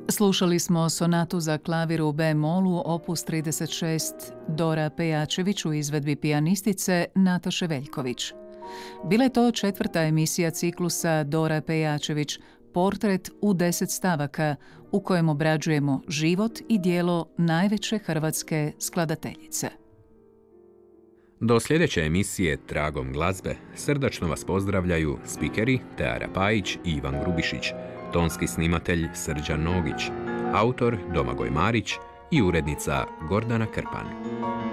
Slušali smo sonatu za klavir u B-molu opus 36 Dora Pejačević u izvedbi pijanistice Nataše Veljković. Bila je to četvrta emisija ciklusa Dora Pejačević, Portret u 10 stavaka, u kojem obrađujemo život i djelo najveće hrvatske skladateljice. Do sljedeće emisije Tragom glazbe srdačno vas pozdravljaju spikeri Teara Pajić i Ivan Grubišić, tonski snimatelj Srđan Nogić, autor Domagoj Marić i urednica Gordana Krpan.